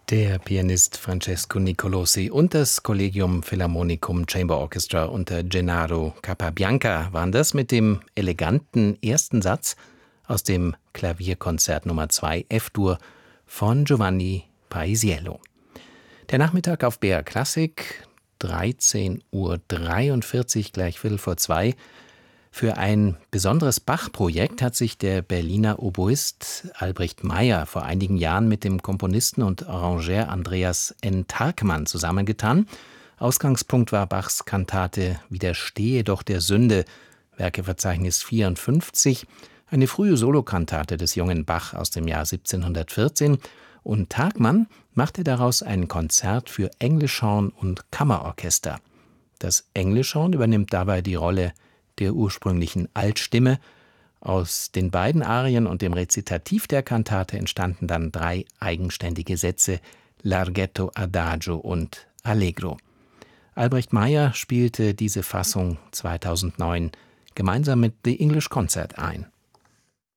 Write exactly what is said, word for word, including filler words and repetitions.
Der Pianist Francesco Nicolosi und das Collegium Philharmonicum Chamber Orchestra unter Gennaro Capabianca waren das mit dem eleganten ersten Satz aus dem Klavierkonzert Nummer zwei F-Dur von Giovanni Paisiello. Der Nachmittag auf B R Klassik, dreizehn Uhr dreiundvierzig, gleich Viertel vor zwei. Für ein besonderes Bach-Projekt hat sich der Berliner Oboist Albrecht Meyer vor einigen Jahren mit dem Komponisten und Arrangeur Andreas N. Tarkmann zusammengetan. Ausgangspunkt war Bachs Kantate Widerstehe doch der Sünde, Werkeverzeichnis vierundfünfzig, eine frühe Solokantate des jungen Bach aus dem Jahr siebzehnhundertvierzehn. Und Tarkmann machte daraus ein Konzert für Englischhorn und Kammerorchester. Das Englischhorn übernimmt dabei die Rolle der ursprünglichen Altstimme. Aus den beiden Arien und dem Rezitativ der Kantate entstanden dann drei eigenständige Sätze, Larghetto, Adagio und Allegro. Albrecht Meyer spielte diese Fassung zweitausendneun gemeinsam mit The English Concert ein.